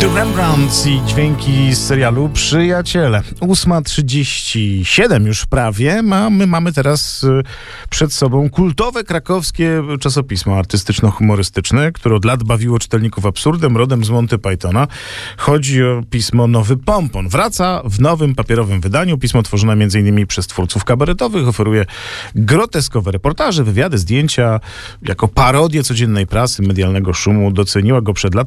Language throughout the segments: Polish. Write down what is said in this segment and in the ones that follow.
Rembrandt i dźwięki z serialu Przyjaciele. 8:37 już prawie. My mamy teraz przed sobą kultowe krakowskie czasopismo artystyczno-humorystyczne, które od lat bawiło czytelników absurdem, rodem z Monty Pythona. Chodzi o pismo Nowy Pompon. Wraca w nowym papierowym wydaniu. Pismo tworzone m.in. przez twórców kabaretowych. Oferuje groteskowe reportaże, wywiady, zdjęcia. Jako parodię codziennej prasy, medialnego szumu. Doceniła go przed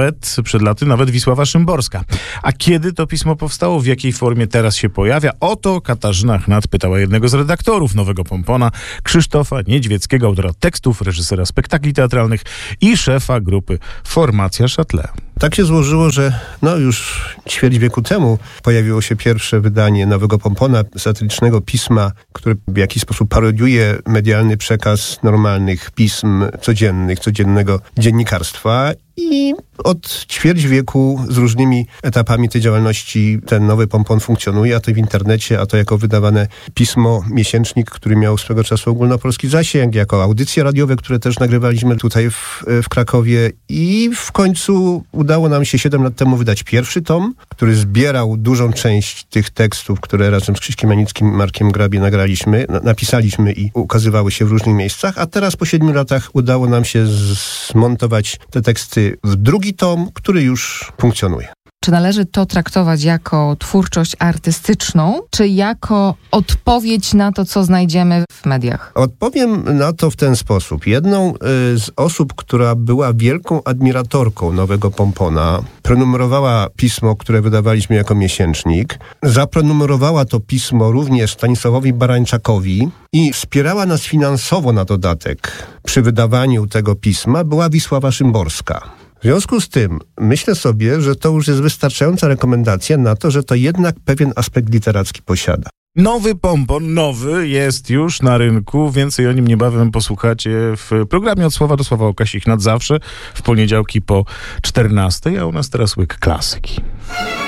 laty nawet Wisława Szymborska. A kiedy to pismo powstało? W jakiej formie teraz się pojawia? O to Katarzyna Chnat pytała jednego z redaktorów Nowego Pompona, Krzysztofa Niedźwieckiego, autora tekstów, reżysera spektakli teatralnych i szefa grupy Formacja Châtelet. Tak się złożyło, że już ćwierć wieku temu pojawiło się pierwsze wydanie Nowego Pompona, satyrycznego pisma, które w jakiś sposób parodiuje medialny przekaz normalnych pism codziennych, codziennego dziennikarstwa. I od ćwierć wieku z różnymi etapami tej działalności ten Nowy Pompon funkcjonuje, a to w internecie, a to jako wydawane pismo, miesięcznik, który miał swego czasu ogólnopolski zasięg, jako audycje radiowe, które też nagrywaliśmy tutaj w Krakowie. I w końcu udało nam się 7 lat temu wydać pierwszy tom, który zbierał dużą część tych tekstów, które razem z Krzyśkiem Janickim i Markiem Grabie napisaliśmy i ukazywały się w różnych miejscach, a teraz po 7 latach udało nam się zmontować te teksty w drugi tom, który już funkcjonuje. Czy należy to traktować jako twórczość artystyczną, czy jako odpowiedź na to, co znajdziemy w mediach? Odpowiem na to w ten sposób. Jedną z osób, która była wielką admiratorką Nowego Pompona, prenumerowała pismo, które wydawaliśmy jako miesięcznik, zaprenumerowała to pismo również Stanisławowi Barańczakowi i wspierała nas finansowo na dodatek przy wydawaniu tego pisma, była Wisława Szymborska. W związku z tym myślę sobie, że to już jest wystarczająca rekomendacja na to, że to jednak pewien aspekt literacki posiada. Nowy Pompon, jest już na rynku. Więcej o nim niebawem posłuchacie w programie Od Słowa do Słowa o Kasi Chnat zawsze w poniedziałki po 14:00, a u nas teraz łyk klasyki.